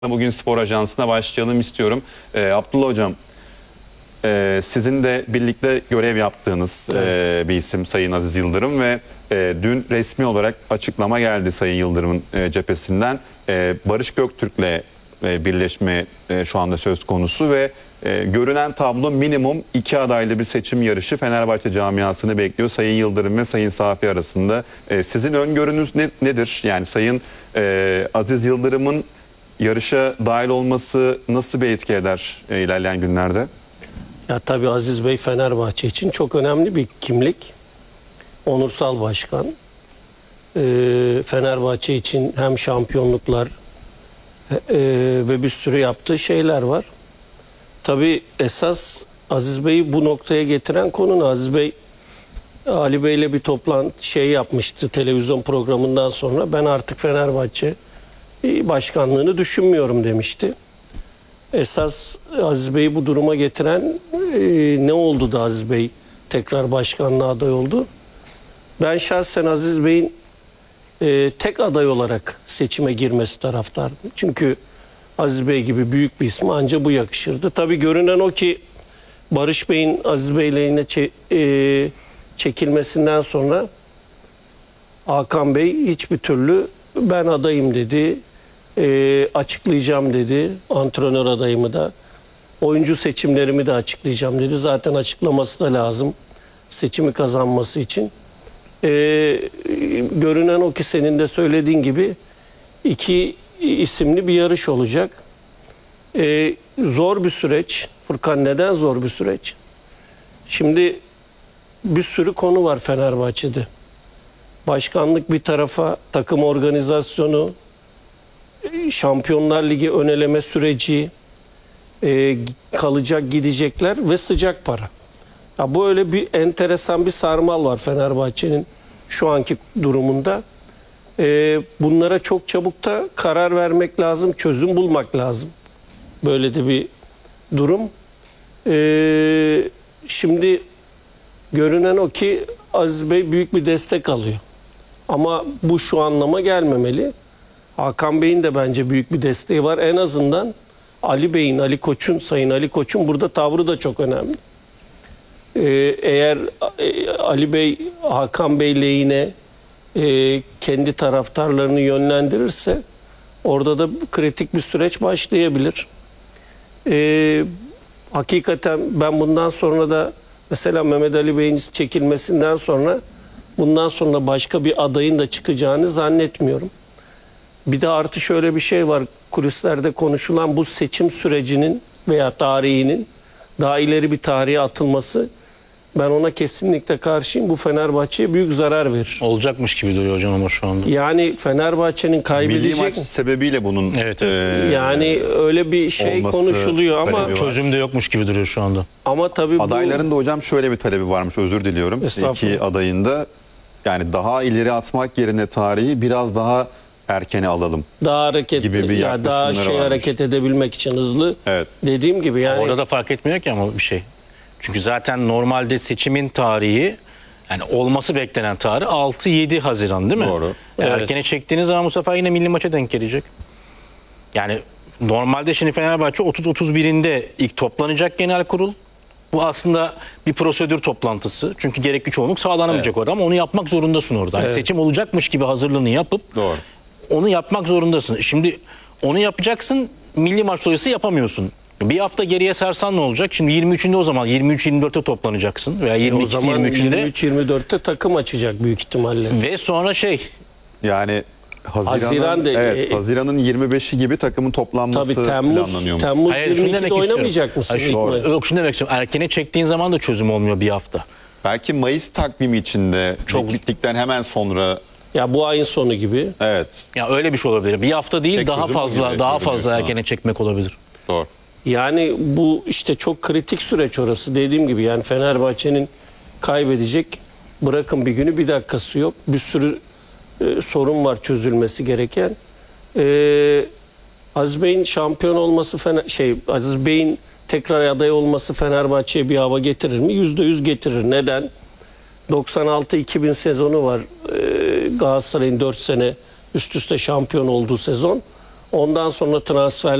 Bugün Spor Ajansı'na başlayalım istiyorum. Abdullah Hocam, sizin de birlikte görev yaptığınız bir isim Sayın Aziz Yıldırım ve dün resmi olarak açıklama geldi Sayın Yıldırım'ın cephesinden. Barış Göktürk'le birleşme şu anda söz konusu ve görünen tablo minimum 2 adaylı bir seçim yarışı Fenerbahçe camiasını bekliyor. Sayın Yıldırım ve Sayın Safi arasında. Sizin öngörünüz nedir? Yani Sayın Aziz Yıldırım'ın yarışa dahil olması nasıl bir etki eder ilerleyen günlerde? Ya tabii Aziz Bey Fenerbahçe için çok önemli bir kimlik. Onursal başkan. Fenerbahçe için hem şampiyonluklar ve bir sürü yaptığı şeyler var. Tabii esas Aziz Bey'i bu noktaya getiren konu Aziz Bey Ali Bey'le bir toplantı yapmıştı televizyon programından sonra. Ben artık Fenerbahçe başkanlığını düşünmüyorum demişti. Esas Aziz Bey'i bu duruma getiren ne oldu da Aziz Bey tekrar başkanlığa aday oldu? Ben şahsen Aziz Bey'in tek aday olarak seçime girmesi taraftardım. Çünkü Aziz Bey gibi büyük bir ismi anca bu yakışırdı. Tabii görünen o ki Barış Bey'in Aziz Bey'le yine çekilmesinden sonra Hakan Bey hiçbir türlü ben adayım dedi. Açıklayacağım dedi. Antrenör adayımı da. Oyuncu seçimlerimi de açıklayacağım dedi. Zaten açıklaması da lazım. Seçimi kazanması için. Görünen o ki senin de söylediğin gibi iki isimli bir yarış olacak. Zor bir süreç. Furkan, neden zor bir süreç? Şimdi bir sürü konu var Fenerbahçe'de. Başkanlık bir tarafa, takım organizasyonu, Şampiyonlar Ligi öneleme süreci, kalacak gidecekler ve sıcak para. Ya bu öyle bir enteresan bir sarmal var Fenerbahçe'nin şu anki durumunda. Bunlara çok çabuk da karar vermek lazım, çözüm bulmak lazım. Böyle de bir durum. Şimdi görünen o ki Aziz Bey büyük bir destek alıyor. Ama bu şu anlama gelmemeli. Hakan Bey'in de bence büyük bir desteği var. En azından Ali Bey'in, Ali Koç'un, Sayın Ali Koç'un burada tavrı da çok önemli. Eğer Ali Bey, Hakan Bey lehine kendi taraftarlarını yönlendirirse orada da kritik bir süreç başlayabilir. Hakikaten ben bundan sonra da mesela Mehmet Ali Bey'in çekilmesinden sonra bundan sonra başka bir adayın da çıkacağını zannetmiyorum. Bir de artı şöyle bir şey var. Kulislerde konuşulan bu seçim sürecinin veya tarihinin daha ileri bir tarihe atılması, ben ona kesinlikle karşıyım. Bu Fenerbahçe'ye büyük zarar verir. Olacakmış gibi duruyor hocam ama şu anda. Yani Fenerbahçe'nin kaybedecek... Milli maç sebebiyle bunun yani öyle bir şey konuşuluyor ama çözüm de yokmuş gibi duruyor şu anda. Ama tabii adayların da hocam şöyle bir talebi varmış, özür diliyorum. İki adayında yani daha ileri atmak yerine tarihi biraz daha erkene alalım. Daha hareket gibi bir ya daha hareket edebilmek için hızlı. Evet. Dediğim gibi yani orada da fark etmiyor ki ama bir şey. Çünkü zaten normalde seçimin tarihi, yani olması beklenen tarih 6-7 Haziran değil mi? Doğru. Erkene çektiğiniz zaman bu sefer yine milli maça denk gelecek. Yani normalde şimdi Fenerbahçe 30-31'inde ilk toplanacak genel kurul. Bu aslında bir prosedür toplantısı. Çünkü gerekli çoğunluk sağlanamayacak orada ama onu yapmak zorundasın orada. Yani seçim olacakmış gibi hazırlığını yapıp doğru, onu yapmak zorundasın. Şimdi onu yapacaksın, milli maç dolayısıyla yapamıyorsun. Bir hafta geriye sarsan ne olacak? Şimdi 23'ünde o zaman 23-24'te toplanacaksın veya 22-23'ünde. 23-24'te takım açacak büyük ihtimalle. Ve sonra yani Haziran'ın 25'i gibi takımın toplanması planlanıyor. Temmuz 22'de oynamayacak mısın? Yok, şunu demek istiyorum. Erkene çektiğin zaman da çözüm olmuyor bir hafta. Belki Mayıs takvimi içinde çok bittikten hemen sonra. Ya bu ayın sonu gibi. Evet. Ya öyle bir şey olabilir. Bir hafta değil, daha fazla erkene çekmek olabilir. Doğru. Yani bu işte çok kritik süreç orası. Dediğim gibi yani Fenerbahçe'nin kaybedecek, bırakın bir günü, bir dakikası yok. Bir sürü sorun var çözülmesi gereken. Aziz Bey'in şampiyon olması, Aziz Bey'in tekrar aday olması Fenerbahçe'ye bir hava getirir mi? %100 getirir. Neden? 96-2000 sezonu var. Galatasaray'ın 4 sene üst üste şampiyon olduğu sezon. Ondan sonra transfer